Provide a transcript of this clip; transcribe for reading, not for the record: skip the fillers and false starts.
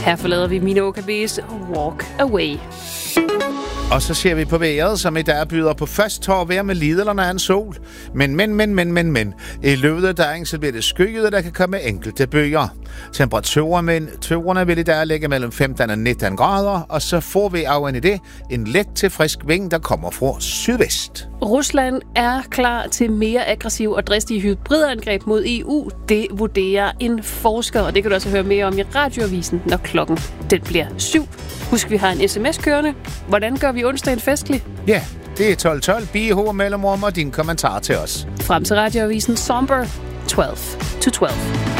Her forlader vi Mine OKB's Walk Away. Og så ser vi på vejret, som i dag byder på først tår vejr med liderne af en sol. Men. I løbet af dagen så bliver det skyet, og der kan komme enkelte byer. Temperaturerne vil i dag ligge mellem 15 og 19 grader, og så får vi oven i det en let til frisk vind, der kommer fra sydvest. Rusland er klar til mere aggressiv og dristige hybridangreb mod EU. Det vurderer en forsker, og det kan du også høre mere om i Radioavisen, når klokken den bliver 7. Husk, vi har en sms kørende. Hvordan gør vi onsdagen festlig? Ja, det er 1212, BH mellemrum og din kommentar til os. Frem til Radioavisen Somber 12 to 12.